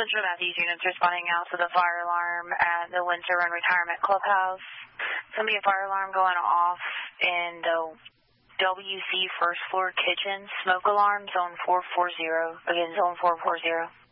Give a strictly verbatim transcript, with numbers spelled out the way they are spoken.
Central Matthews units responding now to the fire alarm at the Winter Run Retirement Clubhouse. It's going to be a fire alarm going off in the W C first floor kitchen. Smoke alarm, zone four four zero. Again, zone four four zero.